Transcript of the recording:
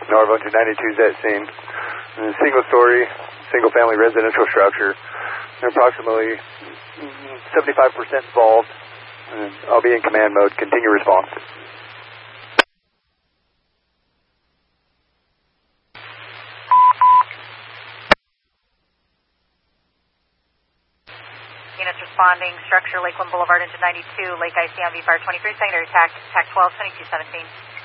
Norvo 292 is at scene. Single-story, single-family residential structure. Approximately 75% involved. I'll be in command mode. Continue response. Units responding, structure Lakeland Boulevard, engine 92, Lake IC on VFire 23, secondary TAC 12, 2217.